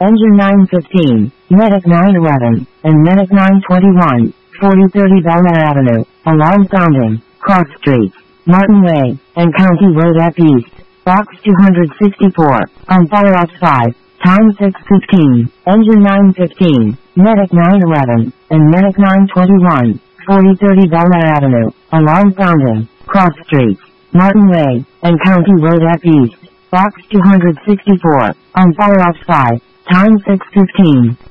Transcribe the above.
Engine 915, Medic 911, and Medic 921, 4030 Bella Avenue, alarm sounding, Cross Street, Martin Way, and County Road F East, Box 264, on fire at 5, time 6:15, Engine 915, Medic 911, and Medic 921, 4030 Bella Avenue, alarm sounding, Cross Street, Martin Way, and County Road F East, Box 264, on fire at 5, time 6:15.